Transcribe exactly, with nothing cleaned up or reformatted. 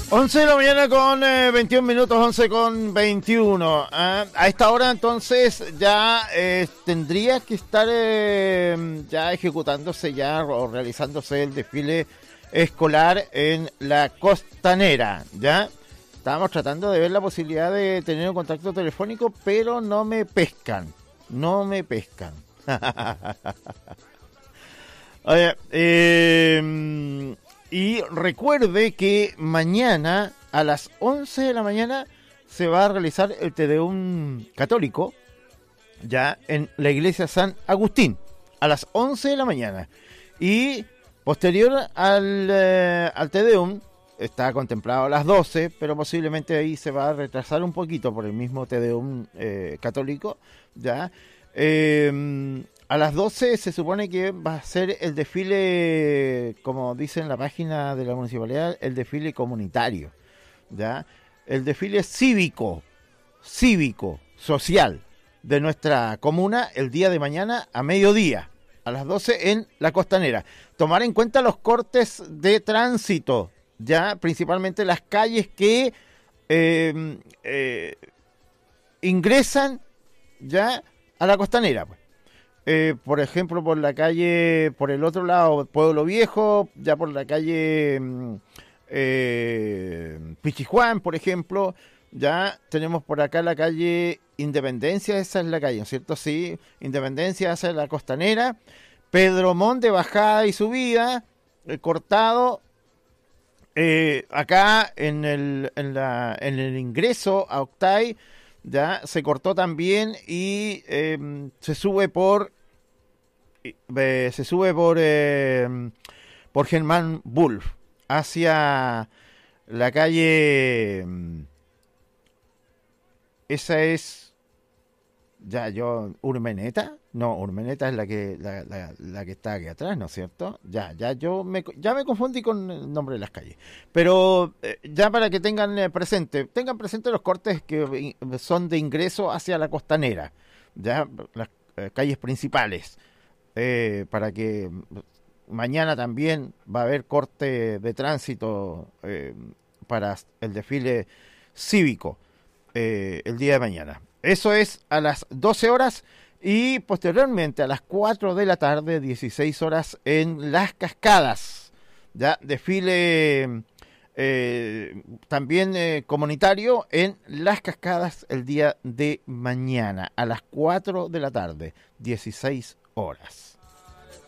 once de la mañana con eh, veintiún minutos, once con veintiuno. ¿eh? A esta hora entonces ya eh, tendría que estar eh, ya ejecutándose ya o realizándose el desfile escolar en la Costanera, ¿ya? Estábamos tratando de ver la posibilidad de tener un contacto telefónico, pero no me pescan, no me pescan. Oye, eh... Y recuerde que mañana a las once de la mañana se va a realizar el Te Deum católico, ya en la iglesia San Agustín, a las once de la mañana. Y posterior al, eh, al Te Deum, está contemplado a las doce, pero posiblemente ahí se va a retrasar un poquito por el mismo Te Deum eh, católico, ya. Eh, A las doce se supone que va a ser el desfile, como dice en la página de la municipalidad, el desfile comunitario, ¿ya? El desfile cívico, cívico, social de nuestra comuna el día de mañana a mediodía, a las doce en la Costanera. Tomar en cuenta los cortes de tránsito, ya principalmente las calles que eh, eh, ingresan ya a la Costanera, pues. Eh, por ejemplo, por la calle, por el otro lado, Pueblo Viejo, ya por la calle eh, Pichijuán, por ejemplo, ya tenemos por acá la calle Independencia, esa es la calle, ¿no es cierto? Sí, Independencia hacia la Costanera, Pedro Monte, bajada y subida, eh, cortado, eh, acá en el, en, la, en el ingreso a Octay, ya se cortó también y eh, se sube por eh, se sube por eh, por Germán Wolf hacia la calle, esa es ya yo Urmeneta, no, Urmeneta es la que la, la, la que está aquí atrás, ¿no es cierto? Ya, ya yo me ya me confundí con el nombre de las calles. Pero eh, ya para que tengan eh, presente, tengan presente los cortes que son de ingreso hacia la Costanera, ya las eh, calles principales, eh, para que mañana también va a haber corte de tránsito eh, para el desfile cívico eh, el día de mañana. Eso es a las doce horas y posteriormente a las cuatro de la tarde, dieciséis horas en Las Cascadas. Ya desfile eh, también eh, comunitario en Las Cascadas el día de mañana a las cuatro de la tarde, dieciséis horas.